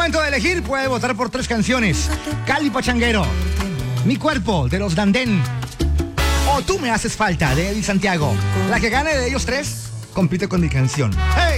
momento de elegir. Puede votar por 3 canciones: Cali Pachanguero, Mi Cuerpo, de los Dandén, o Tú Me Haces Falta, de Eddie Santiago. La que gane de ellos 3 compite con mi canción. ¡Hey!